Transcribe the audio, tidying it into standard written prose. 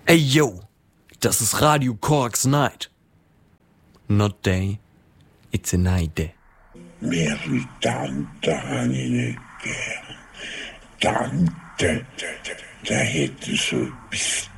Ey yo, das ist Radio Korks Night. Not day, it's a night day. Tante habe ich nicht gern. Tante, da hätte so etwas